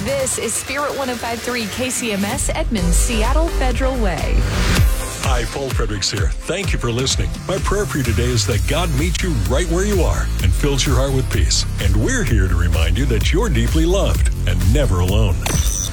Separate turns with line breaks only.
This is Spirit 105.3 KCMS Edmond, Seattle Federal Way.
Hi, Paul Fredericks here. Thank you for listening. My prayer for you today is that God meets you right where you are and fills your heart with peace. And we're here to remind you that you're deeply loved and never alone.